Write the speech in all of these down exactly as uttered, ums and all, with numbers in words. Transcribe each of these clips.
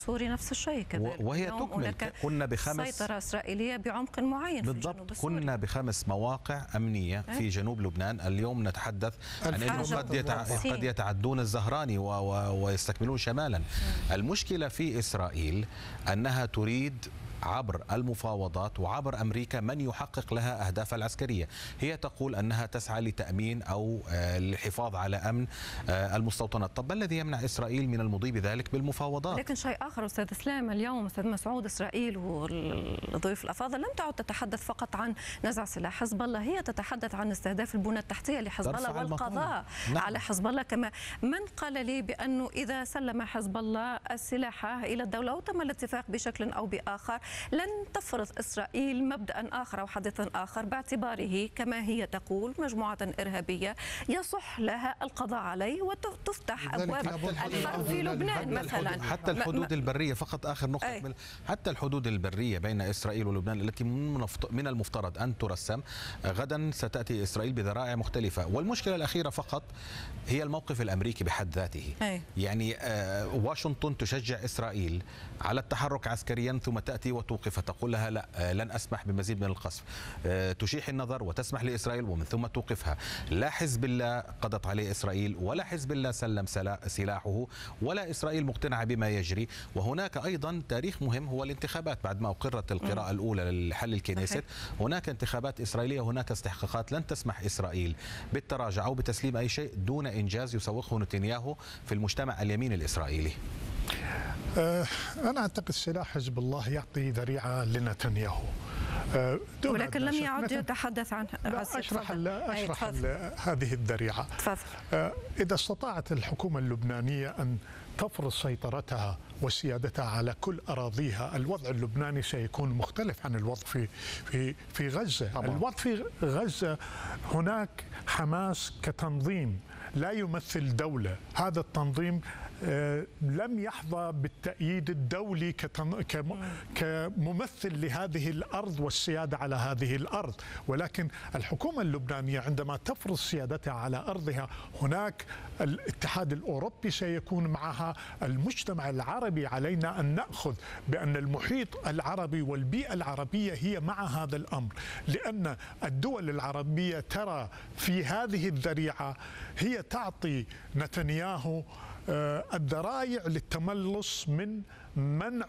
سوري نفس الشيء كذلك، وهي تكمل. كنا بخمس سيطرة إسرائيلية بعمق معين بالضبط. كنا بخمس مواقع أمنية في جنوب لبنان. اليوم نتحدث عن أنه قد يتع... قد يتعدون الزهراني و... و... ويستكملون شمالا. المشكلة في إسرائيل أنها تريد عبر المفاوضات وعبر أمريكا من يحقق لها أهدافها العسكرية. هي تقول أنها تسعى لتأمين أو الحفاظ على أمن المستوطنات. طب ما الذي يمنع إسرائيل من المضي بذلك بالمفاوضات؟ لكن شيء آخر أستاذ إسلام، اليوم أستاذ مسعود، إسرائيل والضيوف الأفاضل لم تعد تتحدث فقط عن نزع سلاح حزب الله، هي تتحدث عن استهداف البنى التحتية لحزب الله والقضاء نعم. على حزب الله. كما من قال لي بأنه إذا سلم حزب الله السلاح إلى الدولة وتم الاتفاق بشكل أو بآخر لن تفرض إسرائيل مبدأ آخر أو حدثا آخر، باعتباره كما هي تقول مجموعة إرهابية يصح لها القضاء عليه وتفتح أبواب الحرب في لبنان مثلا. حتى الحدود البرية، فقط آخر نقطة أي. حتى الحدود البرية بين إسرائيل ولبنان التي من المفترض أن ترسم، غدا ستأتي إسرائيل بذرائع مختلفة. والمشكلة الأخيرة فقط هي الموقف الأمريكي بحد ذاته. أي. يعني واشنطن تشجع إسرائيل على التحرك عسكريا ثم تأتي وتوقف تقول لها لا لن أسمح بمزيد من القصف، تشيح النظر وتسمح لإسرائيل ومن ثم توقفها. لا حزب الله قضت عليه إسرائيل ولا حزب الله سلم سلاحه ولا إسرائيل مقتنعة بما يجري. وهناك أيضا تاريخ مهم هو الانتخابات. بعد ما أقرت القراءة الأولى لحل الكنيست هناك انتخابات إسرائيلية، هناك استحقاقات لن تسمح إسرائيل بالتراجع أو بتسليم أي شيء دون إنجاز يسوقه نتنياهو في المجتمع اليمين الإسرائيلي. أنا أعتقد سلاح حزب الله يعطي ذريعة لنتنياهو، ولكن لم يعد يتحدث عن أشرح أشرح هذه الذريعة. تفضل. إذا استطاعت الحكومة اللبنانية أن تفرض سيطرتها وسيادتها على كل أراضيها، الوضع اللبناني سيكون مختلف عن الوضع في في في غزة. طبعا. الوضع في غزة هناك حماس كتنظيم لا يمثل دولة، هذا التنظيم لم يحظى بالتأييد الدولي كممثل لهذه الأرض والسيادة على هذه الأرض. ولكن الحكومة اللبنانية عندما تفرض سيادتها على أرضها، هناك الاتحاد الأوروبي سيكون معها، المجتمع العربي. علينا أن نأخذ بأن المحيط العربي والبيئة العربية هي مع هذا الأمر، لأن الدول العربية ترى في هذه الذريعة هي تعطي نتنياهو الذرائع للتملص من منع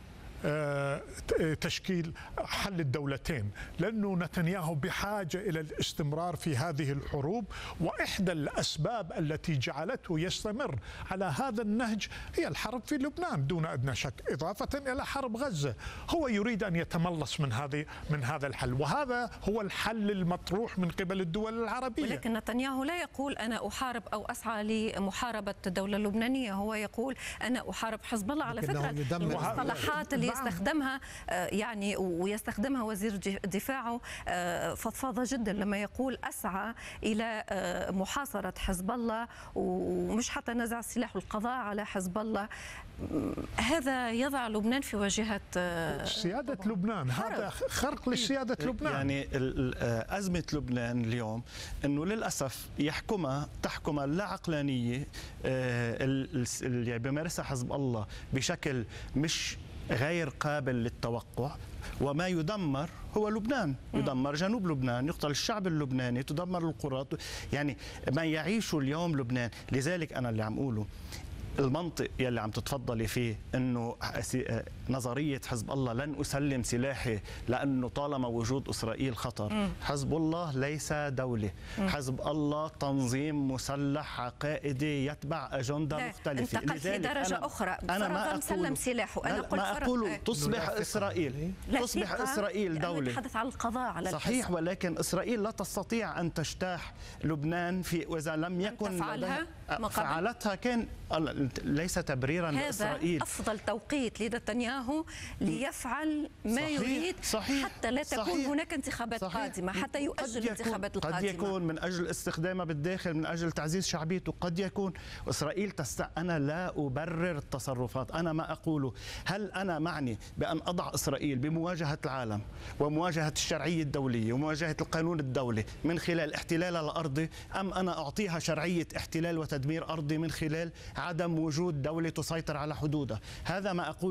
تشكيل حل الدولتين، لأنه نتنياهو بحاجة إلى الاستمرار في هذه الحروب. وإحدى الأسباب التي جعلته يستمر على هذا النهج هي الحرب في لبنان دون أدنى شك، إضافة إلى حرب غزة. هو يريد أن يتملص من هذه من هذا الحل، وهذا هو الحل المطروح من قبل الدول العربية. ولكن نتنياهو لا يقول أنا أحارب أو أسعى لمحاربة الدولة اللبنانية، هو يقول أنا أحارب حزب الله. على فكرة المصطلحات اللي يستخدمها يعني ويستخدمها وزير دفاعه فضفاضة جدا لما يقول أسعى إلى محاصرة حزب الله ومش حتى نزع السلاح والقضاء على حزب الله. هذا يضع لبنان في واجهة سيادة لبنان، هذا خرق لسيادة لبنان. يعني أزمة لبنان اليوم أنه للأسف يحكمها تحكمها لا عقلانية اللي بيمارسها حزب الله بشكل مش غير قابل للتوقع. وما يدمر هو لبنان، يدمر جنوب لبنان، يقتل الشعب اللبناني، تدمر القرى، يعني ما يعيشه اليوم لبنان. لذلك أنا اللي عم أقوله المنطق يلي عم تتفضلي فيه انه نظريه حزب الله لن اسلم سلاحي لانه طالما وجود اسرائيل خطر. مم. حزب الله ليس دوله، مم. حزب الله تنظيم مسلح عقائدي يتبع اجنده مختلفه. انتقلت لدرجه أنا اخرى، انا ما سلم سلاحه. انا قلت ما اقول تصبح اسرائيل تصبح اسرائيل دوله. نتحدث عن القضاء على صحيح الحزب. ولكن اسرائيل لا تستطيع ان تجتاح لبنان في واذا لم يكن فعلها فعلتها كان ليس تبريرا لإسرائيل. هذا أفضل توقيت لنتنياهو ليفعل ما صحيح يريد صحيح حتى لا تكون صحيح هناك انتخابات صحيح قادمة، حتى يؤجل الانتخابات القادمة. قد يكون من أجل استخدامها بالداخل، من أجل تعزيز شعبيته، قد يكون إسرائيل تستع... أنا لا أبرر التصرفات. أنا ما أقوله هل أنا معني بأن أضع إسرائيل بمواجهة العالم ومواجهة الشرعية الدولية ومواجهة القانون الدولي من خلال احتلالها الأرضي، أم أنا أعطيها شرعية احتلال وت وتدمير أرضي من خلال عدم وجود دولة تسيطر على حدودها. هذا ما أقول